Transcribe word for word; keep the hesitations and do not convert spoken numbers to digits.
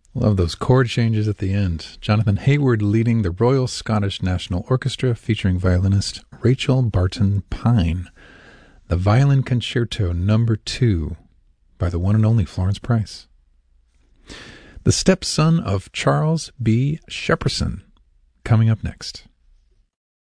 Love those chord changes at the end. Jonathan Hayward leading the Royal Scottish National Orchestra featuring violinist Rachel Barton Pine. The Violin Concerto Number Two by the one and only Florence Price. The Stepson of Charles B. Shepperson coming up next.